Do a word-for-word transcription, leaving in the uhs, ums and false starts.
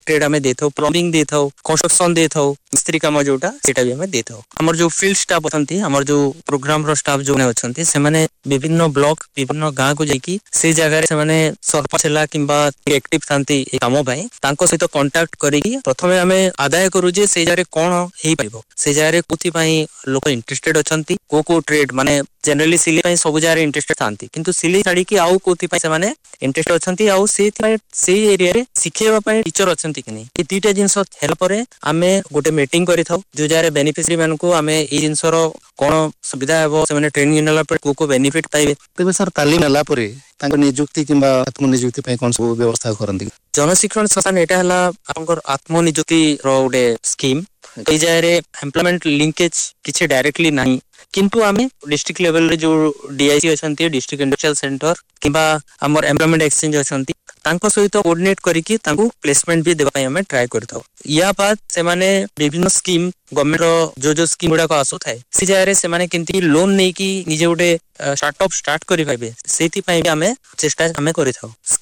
trade आमे देथौ plumbing देथौ construction देथौ मिस्त्री काम जोटा सेटा भी हमें देथौ हमर जो फील्ड स्टाफ अछंती हमर जो प्रोग्राम रो स्टाफ जो अछंती से माने विभिन्न ब्लॉक विभिन्न गां को जाकी से जगह रे से माने सरपंच हला किंबा एक्टिव थांती ए काम भाई तांको सहित कांटेक्ट करिकी प्रथमे हमें आदाय करू जे से जगह कोन हेई परिबो से जगह कुथि पई लोक इंटरेस्टेड अछंती को को ट्रेड माने जनरली सिली पई सब जगह इंटरेस्टेड थांती किंतु सिली छाड़ी की आउ कोथि पई से माने इंटरेस्ट अछंती आउ से से एरिया रे सिखेबा पई टीचर अछंती कि नै ए तीटा जिंस हेला परे आमे गोटे मीटिंग करि थाउ जो जगह बेनिफिशियरी मान को आमे ए जिंस रो कोन सुविधा हेबो से माने ट्रेनिंग नेला पर को को बेनिफिट पाइबे तेबे सर तालीम नेला परे तांको नियुक्ति किंबा आत्म नियुक्ति पई कोन सब व्यवस्था करंती जन शिक्षण संस्थान एटा हला आपनकर आत्म नियुक्ति रो गोटे स्कीम ए जगह एम्प्लॉयमेंट लिंकेज किछि डायरेक्टली नाही किंतु आमे डिस्ट्रिक्ट लेवल रे जो डीआईसी अछंती डिस्ट्रिक्ट इंडस्ट्रियल सेंटर किबा हमर एम्प्लॉयमेंट एक्सचेंज अछंती तांको सहित कोऑर्डिनेट करिकि तांको प्लेसमेंट भी देबा पई हमें ट्राई करथौ या बाद से माने विभिन्न स्कीम गवर्नमेंट रो जो जो स्कीम गुडा को आसु थाए से जारे से माने किंती लोन नै कि निजे उडे स्टार्टअप स्टार्ट करि पाइबे सेति पई भी हमें चेष्टा हमें करिथौ